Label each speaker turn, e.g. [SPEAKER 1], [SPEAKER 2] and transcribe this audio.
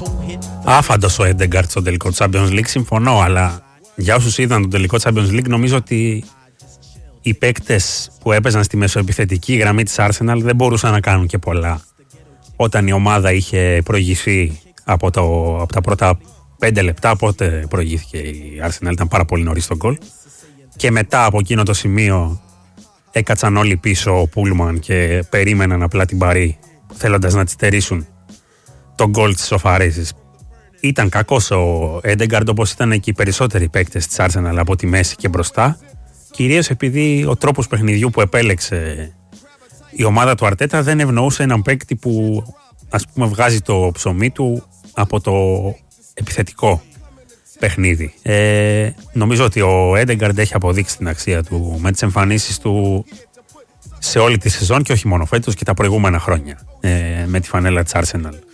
[SPEAKER 1] Άφαντος ο Έντεγκαρτ στο τελικό Champions League, συμφωνώ, αλλά για όσους είδαν το τελικό Champions League, νομίζω ότι οι παίκτες που έπαιζαν στη μεσοεπιθετική γραμμή της Arsenal δεν μπορούσαν να κάνουν και πολλά. Όταν η ομάδα είχε προηγηθεί από τα πρώτα 5 λεπτά, πότε προηγήθηκε η Arsenal, ήταν πάρα πολύ νωρίς το γκολ. Και μετά από εκείνο το σημείο έκατσαν όλοι πίσω ο Πούλμαν και περίμεναν απλά την Παρί, θέλοντας να τη στερήσουν τον γκολ της ισοφαρίσης. Ήταν κακός ο Έντεγκαρντ, όπως ήταν και οι περισσότεροι παίκτες της Arsenal από τη μέση και μπροστά, κυρίως επειδή ο τρόπος παιχνιδιού που επέλεξε η ομάδα του Αρτέτα δεν ευνοούσε έναν παίκτη που, ας πούμε, βγάζει το ψωμί του από το επιθετικό παιχνίδι. Νομίζω ότι ο Έντεγκαρντ έχει αποδείξει την αξία του με τις εμφανίσεις του σε όλη τη σεζόν και όχι μόνο φέτος και τα προηγούμενα χρόνια με τη φανέλα της Arsenal.